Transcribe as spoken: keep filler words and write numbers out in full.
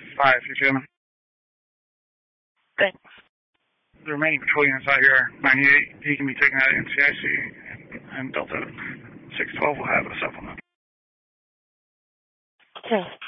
five, you feel me? Thanks. The remaining patrol units out here, ninety-eight, he can be taken out of N C I C, and Delta six twelve will have a supplement. Okay.